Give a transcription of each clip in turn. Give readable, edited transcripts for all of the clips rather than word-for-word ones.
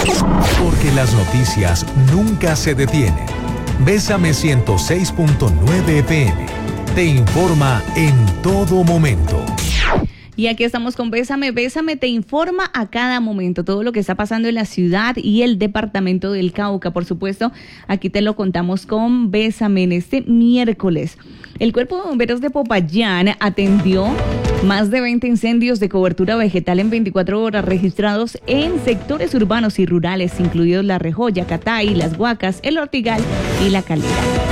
Porque las noticias nunca se detienen. Bésame 106.9 FM. Te informa en todo momento. Y aquí estamos con Bésame. Bésame te informa a cada momento todo lo que está pasando en la ciudad y el departamento del Cauca. Por supuesto, aquí te lo contamos con Bésame en este miércoles. El Cuerpo de Bomberos de Popayán atendió más de 20 incendios de cobertura vegetal en 24 horas registrados en sectores urbanos y rurales, incluidos La Rejoya, Catay, Las Huacas, El Ortigal y La Calera.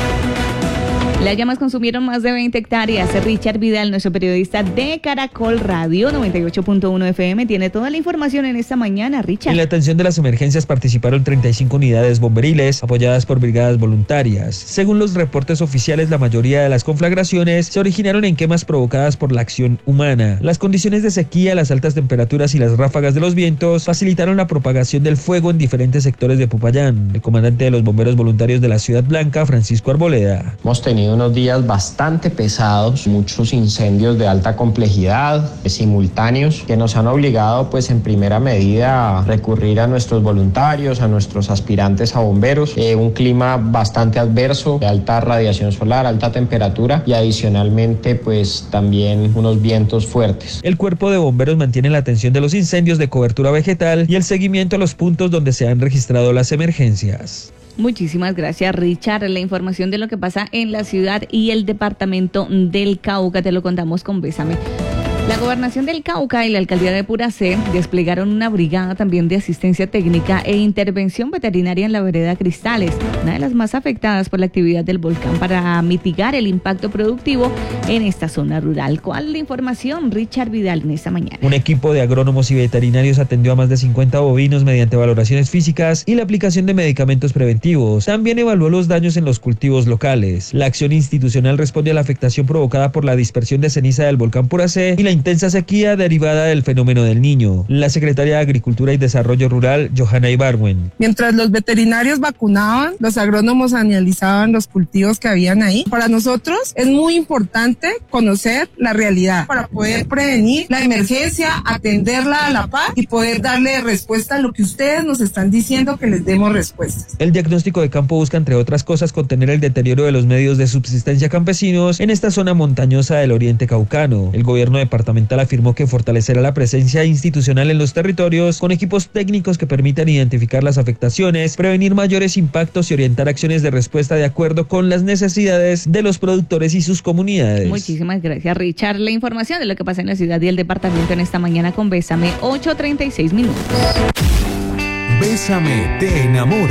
Las llamas consumieron más de 20 hectáreas. Richard Vidal, nuestro periodista de Caracol Radio 98.1 FM, tiene toda la información en esta mañana. Richard. En la atención de las emergencias participaron 35 unidades bomberiles apoyadas por brigadas voluntarias. Según los reportes oficiales, la mayoría de las conflagraciones se originaron en quemas provocadas por la acción humana. Las condiciones de sequía, las altas temperaturas y las ráfagas de los vientos facilitaron la propagación del fuego en diferentes sectores de Popayán. El comandante de los bomberos voluntarios de la Ciudad Blanca, Francisco Arboleda. Hemos tenido unos días bastante pesados, muchos incendios de alta complejidad, simultáneos, que nos han obligado pues en primera medida a recurrir a nuestros voluntarios, a nuestros aspirantes a bomberos, un clima bastante adverso, de alta radiación solar, alta temperatura y adicionalmente pues también unos vientos fuertes. El Cuerpo de Bomberos mantiene la atención de los incendios de cobertura vegetal y el seguimiento a los puntos donde se han registrado las emergencias. Muchísimas gracias, Richard. La información de lo que pasa en la ciudad y el departamento del Cauca te lo contamos con Bésame. La Gobernación del Cauca y la Alcaldía de Puracé desplegaron una brigada también de asistencia técnica e intervención veterinaria en la vereda Cristales, una de las más afectadas por la actividad del volcán, para mitigar el impacto productivo en esta zona rural. ¿Cuál es la información, Richard Vidal, en esta mañana? Un equipo de agrónomos y veterinarios atendió a más de 50 bovinos mediante valoraciones físicas y la aplicación de medicamentos preventivos. También evaluó los daños en los cultivos locales. La acción institucional responde a la afectación provocada por la dispersión de ceniza del volcán Puracé y la intensa sequía derivada del fenómeno del Niño. La secretaria de Agricultura y Desarrollo Rural, Johanna Ibargüen. Mientras los veterinarios vacunaban, los agrónomos analizaban los cultivos que habían ahí. Para nosotros es muy importante conocer la realidad para poder prevenir la emergencia, atenderla a la par y poder darle respuesta a lo que ustedes nos están diciendo que les demos respuestas. El diagnóstico de campo busca, entre otras cosas, contener el deterioro de los medios de subsistencia campesinos en esta zona montañosa del oriente caucano. El gobierno departamental afirmó que fortalecerá la presencia institucional en los territorios con equipos técnicos que permitan identificar las afectaciones, prevenir mayores impactos y orientar acciones de respuesta de acuerdo con las necesidades de los productores y sus comunidades. Muchísimas gracias, Richard. La información de lo que pasa en la ciudad y el departamento en esta mañana con Bésame, 8:36 minutos. Bésame te enamora.